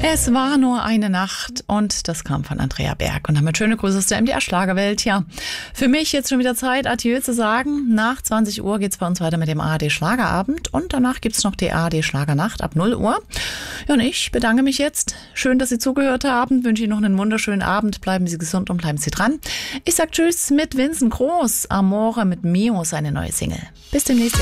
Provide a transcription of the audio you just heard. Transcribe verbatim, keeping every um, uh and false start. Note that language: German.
Es war nur eine Nacht und das kam von Andrea Berg. Und damit schöne Grüße aus der M D R Schlagerwelt. Ja, für mich jetzt schon wieder Zeit, Adieu zu sagen. Nach zwanzig Uhr geht's bei uns weiter mit dem A R D Schlagerabend und danach gibt's noch die A R D Schlagernacht ab null Uhr. Ja, und ich bedanke mich jetzt. Schön, dass Sie zugehört haben. Wünsche Ihnen noch einen wunderschönen Abend. Bleiben Sie gesund und bleiben Sie dran. Ich sag Tschüss mit Vincent Groß. Amore mit Mio, seine neue Single. Bis demnächst.